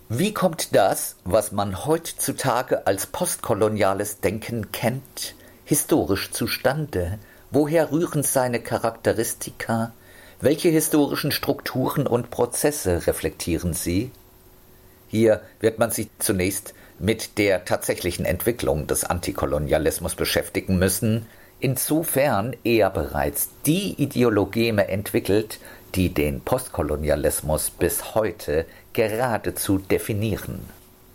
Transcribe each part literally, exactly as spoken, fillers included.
Wie kommt das, was man heutzutage als postkoloniales Denken kennt, historisch zustande? Woher rühren seine Charakteristika? Welche historischen Strukturen und Prozesse reflektieren sie? Hier wird man sich zunächst mit der tatsächlichen Entwicklung des Antikolonialismus beschäftigen müssen, insofern er bereits die Ideologeme entwickelt, die den Postkolonialismus bis heute geradezu definieren.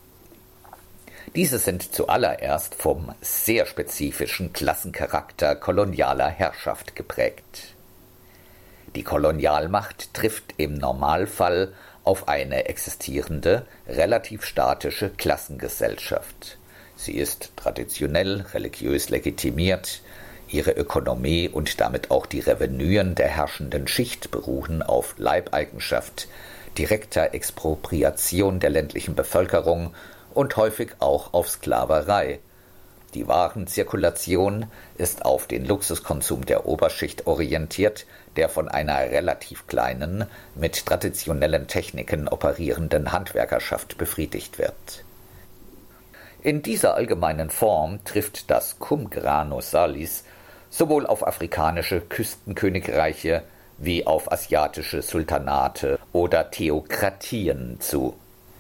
Diese sind zuallererst vom sehr spezifischen Klassencharakter kolonialer Herrschaft geprägt. Die Kolonialmacht trifft im Normalfall auf eine existierende, relativ statische Klassengesellschaft. Sie ist traditionell religiös legitimiert, ihre Ökonomie und damit auch die Revenuen der herrschenden Schicht beruhen auf Leibeigenschaft, direkter Expropriation der ländlichen Bevölkerung und häufig auch auf Sklaverei. Die Warenzirkulation ist auf den Luxuskonsum der Oberschicht orientiert, der von einer relativ kleinen, mit traditionellen Techniken operierenden Handwerkerschaft befriedigt wird. In dieser allgemeinen Form trifft das Cum grano salis sowohl auf afrikanische Küstenkönigreiche wie auf asiatische Sultanate oder Theokratien zu.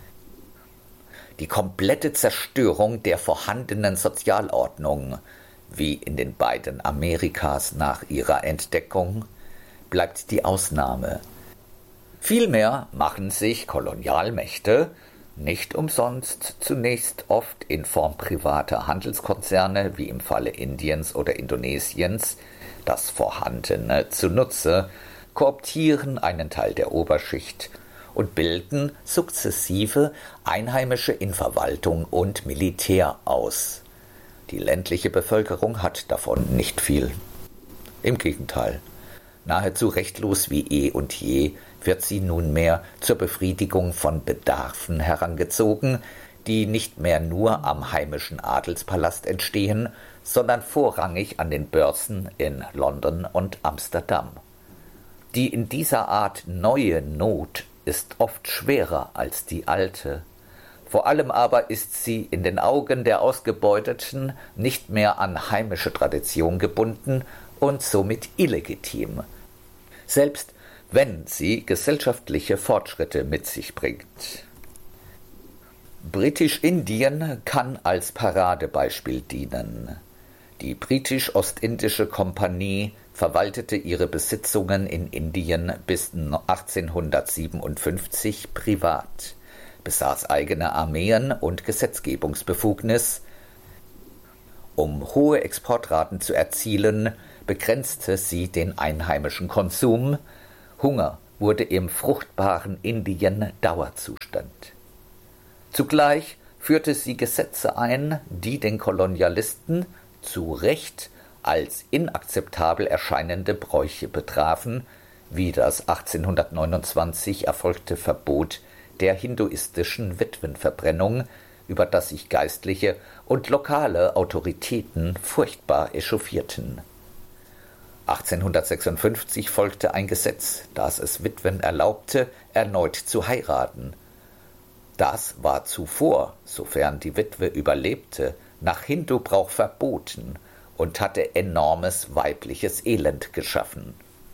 Die komplette Zerstörung der vorhandenen Sozialordnung, wie in den beiden Amerikas nach ihrer Entdeckung, bleibt die Ausnahme. Vielmehr machen sich Kolonialmächte nicht umsonst zunächst oft in Form privater Handelskonzerne, wie im Falle Indiens oder Indonesiens, das Vorhandene zunutze, kooptieren einen Teil der Oberschicht und bilden sukzessive Einheimische in Verwaltung und Militär aus. Die ländliche Bevölkerung hat davon nicht viel. Im Gegenteil, nahezu rechtlos wie eh und je wird sie nunmehr zur Befriedigung von Bedarfen herangezogen, die nicht mehr nur am heimischen Adelspalast entstehen, sondern vorrangig an den Börsen in London und Amsterdam. Die in dieser Art neue Not ist oft schwerer als die alte. Vor allem aber ist sie in den Augen der Ausgebeuteten nicht mehr an heimische Tradition gebunden und somit illegitim, selbst wenn sie gesellschaftliche Fortschritte mit sich bringt. Britisch-Indien kann als Paradebeispiel dienen. Die britisch-ostindische Kompanie verwaltete ihre Besitzungen in Indien bis achtzehnhundertsiebenundfünfzig privat, besaß eigene Armeen und Gesetzgebungsbefugnis. Um hohe Exportraten zu erzielen, begrenzte sie den einheimischen Konsum. Hunger wurde im fruchtbaren Indien Dauerzustand. Zugleich führte sie Gesetze ein, die den Kolonialisten zu Recht als inakzeptabel erscheinende Bräuche betrafen, wie das achtzehnhundertneunundzwanzig erfolgte Verbot der hinduistischen Witwenverbrennung, über das sich geistliche und lokale Autoritäten furchtbar echauffierten. achtzehnhundertsechsundfünfzig folgte ein Gesetz, das es Witwen erlaubte, erneut zu heiraten. Das war zuvor, sofern die Witwe überlebte, nach Hindu-Brauch verboten und hatte enormes weibliches Elend geschaffen.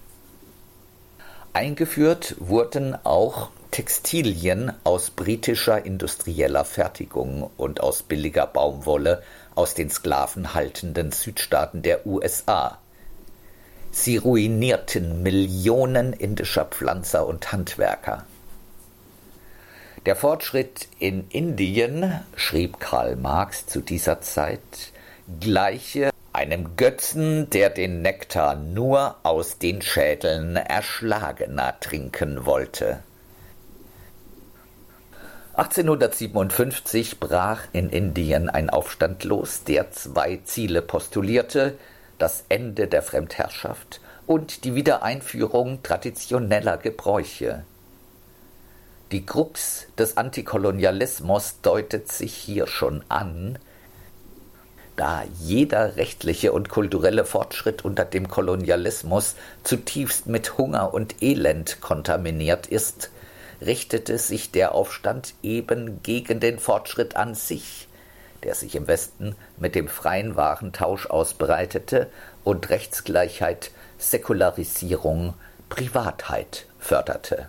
Eingeführt wurden auch Textilien aus britischer industrieller Fertigung und aus billiger Baumwolle aus den sklavenhaltenden Südstaaten der U S A. Sie ruinierten Millionen indischer Pflanzer und Handwerker. Der Fortschritt in Indien, schrieb Karl Marx zu dieser Zeit, gleiche einem Götzen, der den Nektar nur aus den Schädeln Erschlagener trinken wollte. achtzehnhundertsiebenundfünfzig brach in Indien ein Aufstand los, der zwei Ziele postulierte: das Ende der Fremdherrschaft und die Wiedereinführung traditioneller Gebräuche. Die Krux des Antikolonialismus deutet sich hier schon an, da jeder rechtliche und kulturelle Fortschritt unter dem Kolonialismus zutiefst mit Hunger und Elend kontaminiert ist, richtete sich der Aufstand eben gegen den Fortschritt an sich, der sich im Westen mit dem freien Warentausch ausbreitete und Rechtsgleichheit, Säkularisierung, Privatheit förderte.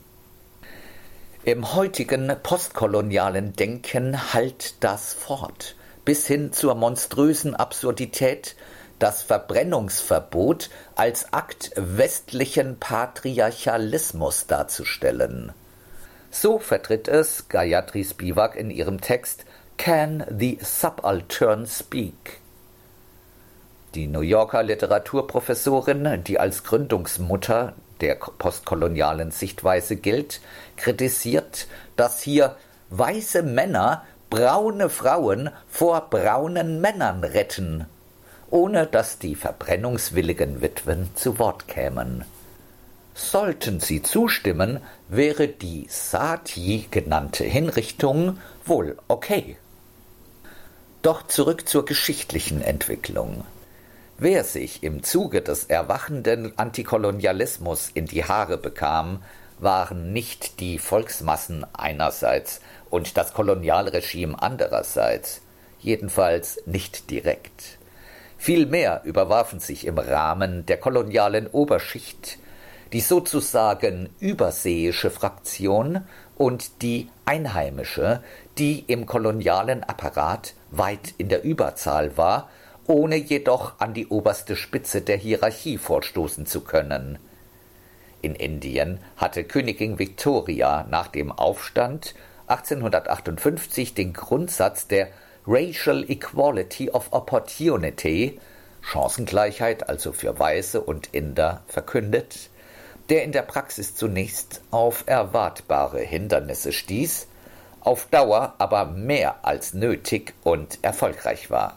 Im heutigen postkolonialen Denken hallt das fort, bis hin zur monströsen Absurdität, das Verbrennungsverbot als Akt westlichen Patriarchalismus darzustellen. So vertritt es Gayatri Spivak in ihrem Text Can the Subaltern Speak? Die New Yorker Literaturprofessorin, die als Gründungsmutter der postkolonialen Sichtweise gilt, kritisiert, dass hier weiße Männer braune Frauen vor braunen Männern retten, ohne dass die verbrennungswilligen Witwen zu Wort kämen. Sollten sie zustimmen, wäre die Sati genannte Hinrichtung wohl okay. Doch zurück zur geschichtlichen Entwicklung. Wer sich im Zuge des erwachenden Antikolonialismus in die Haare bekam, waren nicht die Volksmassen einerseits und das Kolonialregime andererseits, jedenfalls nicht direkt. Vielmehr überwarfen sich im Rahmen der kolonialen Oberschicht die sozusagen überseeische Fraktion und die einheimische, die im kolonialen Apparat weit in der Überzahl war, ohne jedoch an die oberste Spitze der Hierarchie vorstoßen zu können. In Indien hatte Königin Victoria nach dem Aufstand achtzehnhundertachtundfünfzig den Grundsatz der Racial Equality of Opportunity, Chancengleichheit also für Weiße und Inder, verkündet, der in der Praxis zunächst auf erwartbare Hindernisse stieß, auf Dauer aber mehr als nötig und erfolgreich war.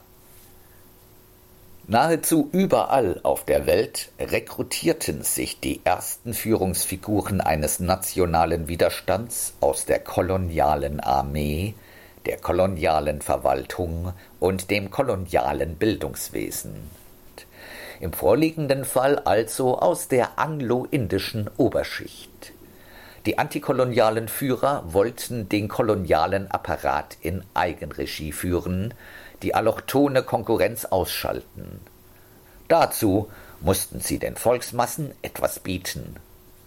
Nahezu überall auf der Welt rekrutierten sich die ersten Führungsfiguren eines nationalen Widerstands aus der kolonialen Armee, der kolonialen Verwaltung und dem kolonialen Bildungswesen. Im vorliegenden Fall also aus der anglo-indischen Oberschicht. Die antikolonialen Führer wollten den kolonialen Apparat in Eigenregie führen, die allochtone Konkurrenz ausschalten. Dazu mussten sie den Volksmassen etwas bieten.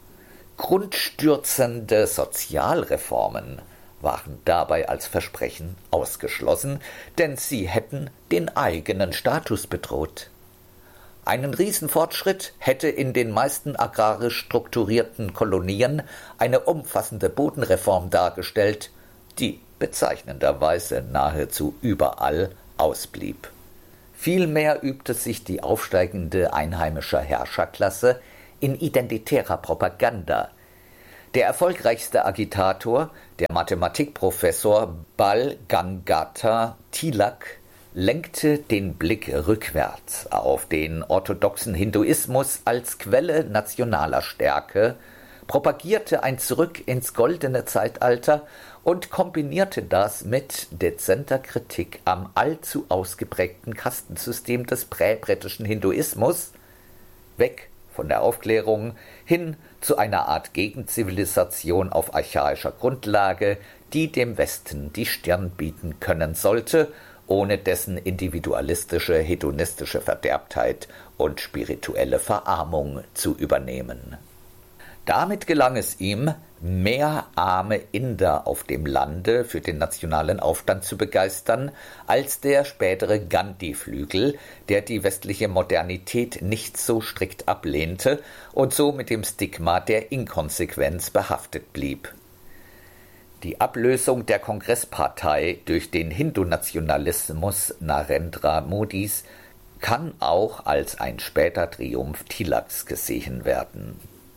Grundstürzende Sozialreformen waren dabei als Versprechen ausgeschlossen, denn sie hätten den eigenen Status bedroht. Einen Riesenfortschritt hätte in den meisten agrarisch strukturierten Kolonien eine umfassende Bodenreform dargestellt, die bezeichnenderweise nahezu überall ausblieb. Vielmehr übte sich die aufsteigende einheimische Herrscherklasse in identitärer Propaganda. Der erfolgreichste Agitator, der Mathematikprofessor Bal Gangadhar Tilak, lenkte den Blick rückwärts auf den orthodoxen Hinduismus als Quelle nationaler Stärke, propagierte ein Zurück ins goldene Zeitalter und kombinierte das mit dezenter Kritik am allzu ausgeprägten Kastensystem des präbritischen Hinduismus, weg von der Aufklärung hin zu einer Art Gegenzivilisation auf archaischer Grundlage, die dem Westen die Stirn bieten können sollte, ohne dessen individualistische, hedonistische Verderbtheit und spirituelle Verarmung zu übernehmen. Damit gelang es ihm, mehr arme Inder auf dem Lande für den nationalen Aufstand zu begeistern, als der spätere Gandhi-Flügel, der die westliche Modernität nicht so strikt ablehnte und so mit dem Stigma der Inkonsequenz behaftet blieb. Die Ablösung der Kongresspartei durch den Hindu-Nationalismus Narendra Modis kann auch als ein später Triumph Tilaks gesehen werden.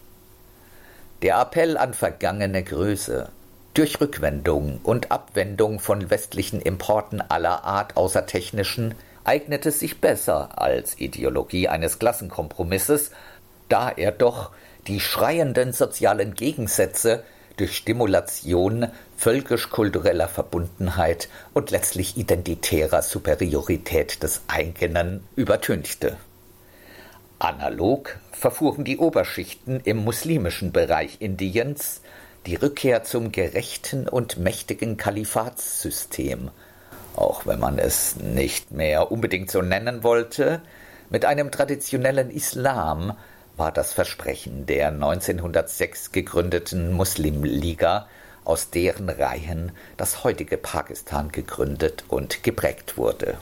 Der Appell an vergangene Größe, durch Rückwendung und Abwendung von westlichen Importen aller Art außer technischen, eignete sich besser als Ideologie eines Klassenkompromisses, da er doch die schreienden sozialen Gegensätze durch Stimulation völkisch-kultureller Verbundenheit und letztlich identitärer Superiorität des eigenen übertünchte. Analog verfuhren die Oberschichten im muslimischen Bereich Indiens, die Rückkehr zum gerechten und mächtigen Kalifatssystem, auch wenn man es nicht mehr unbedingt so nennen wollte. Mit einem traditionellen Islam war das Versprechen der neunzehnhundertsechs gegründeten Muslimliga, aus deren Reihen das heutige Pakistan gegründet und geprägt wurde.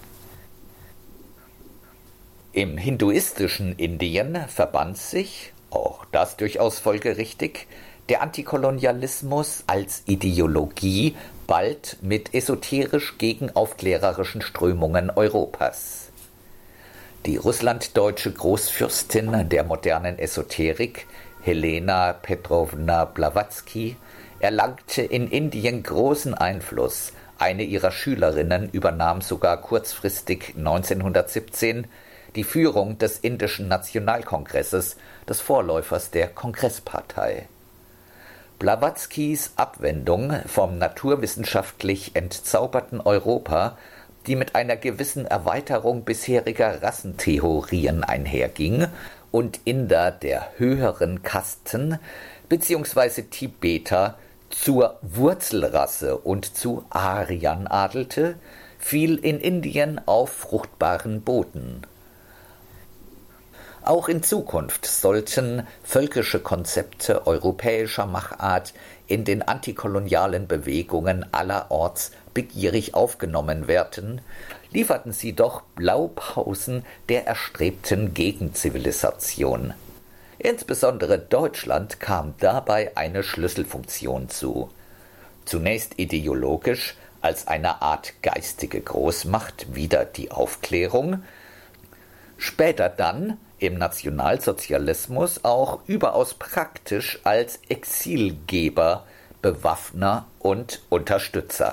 Im hinduistischen Indien verband sich, auch das durchaus folgerichtig, der Antikolonialismus als Ideologie bald mit esoterisch gegenaufklärerischen Strömungen Europas. Die russlanddeutsche Großfürstin der modernen Esoterik, Helena Petrovna Blavatsky, erlangte in Indien großen Einfluss. Eine ihrer Schülerinnen übernahm sogar kurzfristig neunzehnhundertsiebzehn die Führung des Indischen Nationalkongresses, des Vorläufers der Kongresspartei. Blavatskys Abwendung vom naturwissenschaftlich entzauberten Europa, die mit einer gewissen Erweiterung bisheriger Rassentheorien einherging und Inder der höheren Kasten bzw. Tibeter zur Wurzelrasse und zu Aryern adelte, fiel in Indien auf fruchtbaren Boden. Auch in Zukunft sollten völkische Konzepte europäischer Machart in den antikolonialen Bewegungen allerorts begierig aufgenommen werden, lieferten sie doch Blaupausen der erstrebten Gegenzivilisation. Insbesondere Deutschland kam dabei eine Schlüsselfunktion zu. Zunächst ideologisch als eine Art geistige Großmacht wider die Aufklärung, später dann im Nationalsozialismus auch überaus praktisch als Exilgeber, Bewaffner und Unterstützer.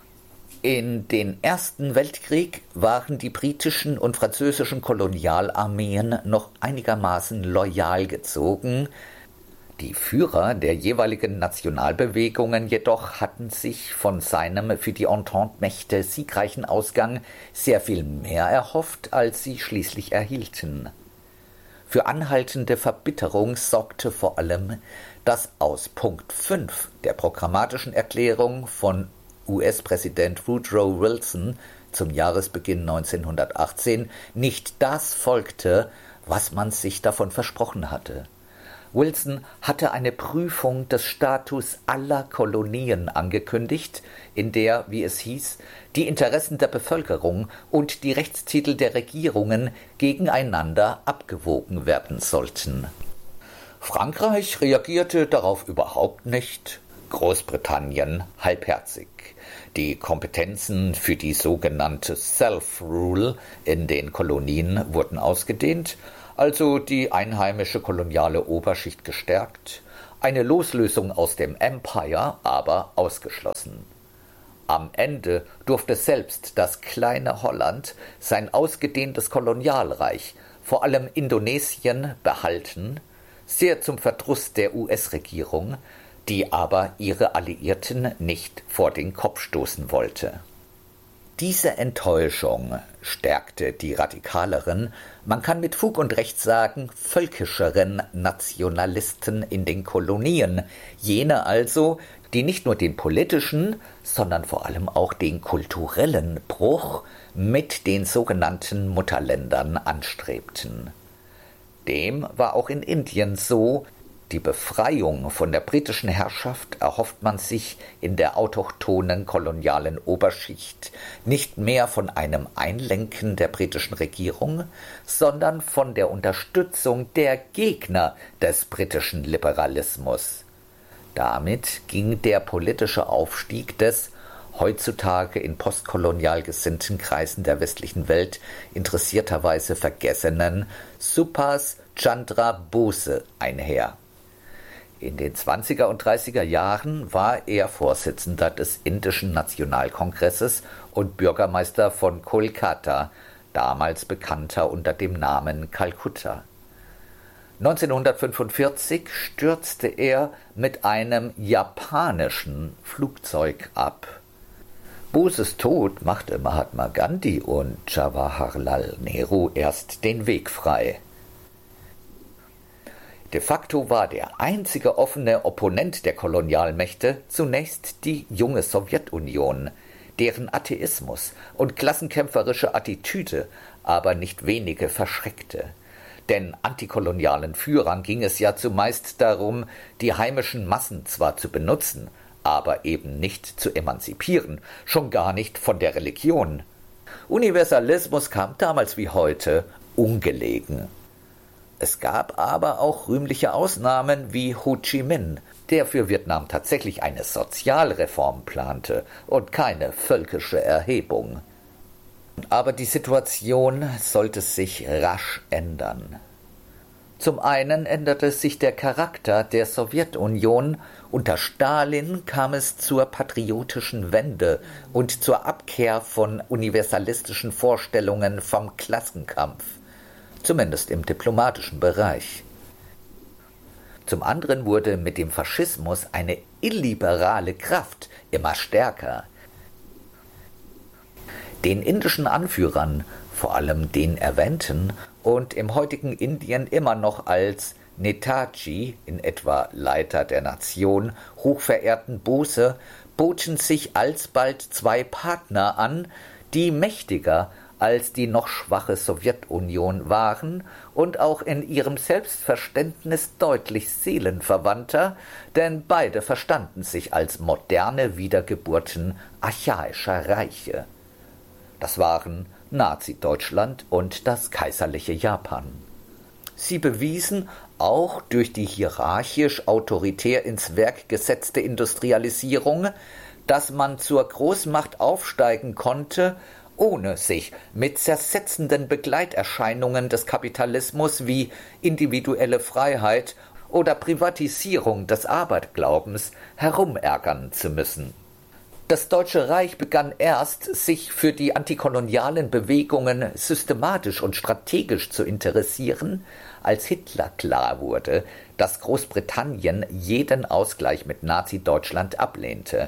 In den Ersten Weltkrieg waren die britischen und französischen Kolonialarmeen noch einigermaßen loyal gezogen. Die Führer der jeweiligen Nationalbewegungen jedoch hatten sich von seinem für die Entente-Mächte siegreichen Ausgang sehr viel mehr erhofft, als sie schließlich erhielten. Für anhaltende Verbitterung sorgte vor allem, dass aus Punkt fünf der programmatischen Erklärung von U S-Präsident Woodrow Wilson zum Jahresbeginn neunzehnhundertachtzehn nicht das folgte, was man sich davon versprochen hatte. Wilson hatte eine Prüfung des Status aller Kolonien angekündigt, in der, wie es hieß, die Interessen der Bevölkerung und die Rechtstitel der Regierungen gegeneinander abgewogen werden sollten. Frankreich reagierte darauf überhaupt nicht, Großbritannien halbherzig. Die Kompetenzen für die sogenannte Self-Rule in den Kolonien wurden ausgedehnt, also die einheimische koloniale Oberschicht gestärkt, eine Loslösung aus dem Empire aber ausgeschlossen. Am Ende durfte selbst das kleine Holland sein ausgedehntes Kolonialreich, vor allem Indonesien, behalten, sehr zum Verdruss der U S-Regierung, die aber ihre Alliierten nicht vor den Kopf stoßen wollte. Diese Enttäuschung stärkte die radikaleren, man kann mit Fug und Recht sagen, völkischeren Nationalisten in den Kolonien, jene also, die nicht nur den politischen, sondern vor allem auch den kulturellen Bruch mit den sogenannten Mutterländern anstrebten. Dem war auch in Indien so. Die Befreiung von der britischen Herrschaft erhofft man sich in der autochthonen kolonialen Oberschicht nicht mehr von einem Einlenken der britischen Regierung, sondern von der Unterstützung der Gegner des britischen Liberalismus. Damit ging der politische Aufstieg des heutzutage in postkolonial gesinnten Kreisen der westlichen Welt interessierterweise vergessenen Subhas Chandra Bose einher. In den zwanziger und dreißiger Jahren war er Vorsitzender des Indischen Nationalkongresses und Bürgermeister von Kolkata, damals bekannter unter dem Namen Kalkutta. neunzehnhundertfünfundvierzig stürzte er mit einem japanischen Flugzeug ab. Boses Tod machte Mahatma Gandhi und Jawaharlal Nehru erst den Weg frei. De facto war der einzige offene Opponent der Kolonialmächte zunächst die junge Sowjetunion, deren Atheismus und klassenkämpferische Attitüde aber nicht wenige verschreckte. Denn antikolonialen Führern ging es ja zumeist darum, die heimischen Massen zwar zu benutzen, aber eben nicht zu emanzipieren, schon gar nicht von der Religion. Universalismus kam damals wie heute ungelegen. Es gab aber auch rühmliche Ausnahmen wie Ho Chi Minh, der für Vietnam tatsächlich eine Sozialreform plante und keine völkische Erhebung. Aber die Situation sollte sich rasch ändern. Zum einen änderte sich der Charakter der Sowjetunion. Unter Stalin kam es zur patriotischen Wende und zur Abkehr von universalistischen Vorstellungen vom Klassenkampf, zumindest im diplomatischen Bereich. Zum anderen wurde mit dem Faschismus eine illiberale Kraft immer stärker. Den indischen Anführern, vor allem den erwähnten und im heutigen Indien immer noch als Netaji, in etwa Leiter der Nation, hochverehrten Bose, boten sich alsbald zwei Partner an, die mächtiger als die noch schwache Sowjetunion waren und auch in ihrem Selbstverständnis deutlich seelenverwandter, denn beide verstanden sich als moderne Wiedergeburten archaischer Reiche. Das waren Nazi-Deutschland und das kaiserliche Japan. Sie bewiesen, auch durch die hierarchisch autoritär ins Werk gesetzte Industrialisierung, dass man zur Großmacht aufsteigen konnte, ohne sich mit zersetzenden Begleiterscheinungen des Kapitalismus wie individuelle Freiheit oder Privatisierung des Aberglaubens herumärgern zu müssen. Das Deutsche Reich begann erst, sich für die antikolonialen Bewegungen systematisch und strategisch zu interessieren, als Hitler klar wurde, dass Großbritannien jeden Ausgleich mit Nazi-Deutschland ablehnte.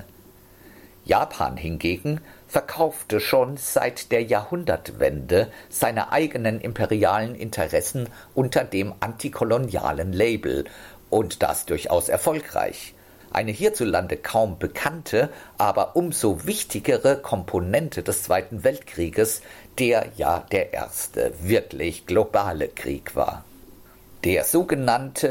Japan hingegen verkaufte schon seit der Jahrhundertwende seine eigenen imperialen Interessen unter dem antikolonialen Label, und das durchaus erfolgreich. Eine hierzulande kaum bekannte, aber umso wichtigere Komponente des Zweiten Weltkrieges, der ja der erste wirklich globale Krieg war. Der sogenannte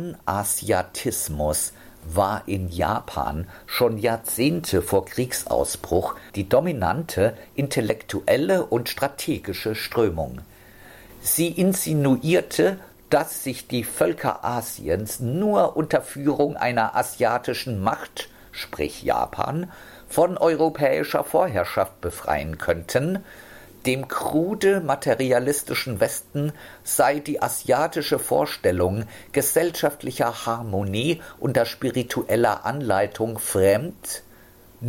Panasiatismus war in Japan schon Jahrzehnte vor Kriegsausbruch die dominante intellektuelle und strategische Strömung. Sie insinuierte, dass sich die Völker Asiens nur unter Führung einer asiatischen Macht, sprich Japan, von europäischer Vorherrschaft befreien könnten. Dem krude materialistischen Westen sei die asiatische Vorstellung gesellschaftlicher Harmonie unter spiritueller Anleitung fremd,